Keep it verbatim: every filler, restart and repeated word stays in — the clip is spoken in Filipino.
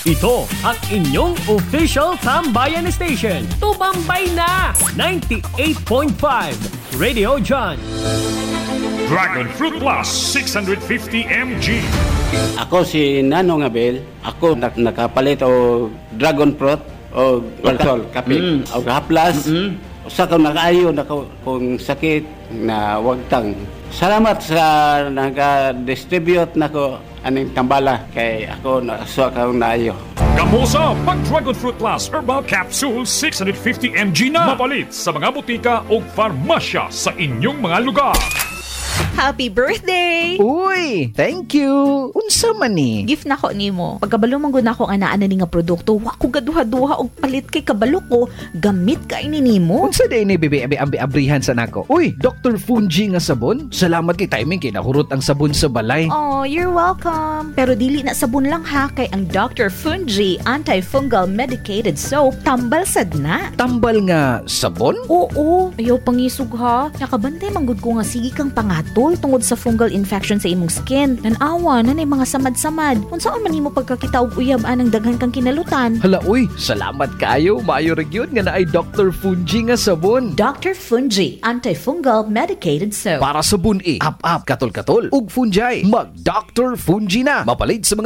Ito ang inyong official Tambayan Station. Tumambay na! ninety-eight point five Radio John. Dragon Fruit Plus six hundred fifty milligrams. Ako si Nanong Abel. Ako nak nakapalit o Dragon Fruit o Walsol, kape. Mm. O haplas. Mm-hmm. Sa kung nakaayo na kung sakit na wagtang. Salamat sa nag-distribute na ko aning tambala kay ako nakasuwa ka naayo. Gamosa pag Dragon Fruit Plus Herbal Capsule six hundred fifty milligrams na. Mapalit sa mga butika o farmasya sa inyong mga lugar. Happy birthday! Uy, thank you. Unsa man ni? Gift na ko nimo. Pagkabalo man gud nako nga naa ni nga produkto, wa ko gaduha-duha og palit kay kabalo ko, gamit kay ni nimo. Unsa day ni bibi abi ambi abrihan sa nako? Uy, Doctor Fungi nga sabon. Salamat kay timing kay nahurot ang sabon sa balay. Oh, you're welcome. Pero dili na sabon lang ha, kay ang Doctor Fungi Antifungal Medicated Soap tambal sad na. Tambal nga sabon? Oo, ayaw pangisog ha. Nakabantay manggod ko nga sige kang pangatol tungod sa fungal infection sa imong skin. Nanawa na nay mga samad-samad. Unsaon man nimo pagkakita og uyab anang daghan kang kinalutan? Hala uy, salamat kayo. Maayo ra gyud nga naay Doctor Fungi nga sabon. Doctor Fungi Antifungal Medicated Soap. Para sabon e, up-up, katol-katol ug fungi. Mag Doctor Fungi na. Mapalit sa mga